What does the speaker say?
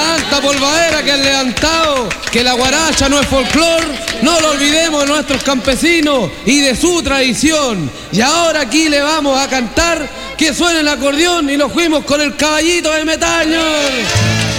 Tanta polvadera que han levantado, que la guaracha no es folclor, no lo olvidemos de nuestros campesinos y de su tradición. Y ahora aquí le vamos a cantar que suene el acordeón y nos fuimos con el caballito de Metaño.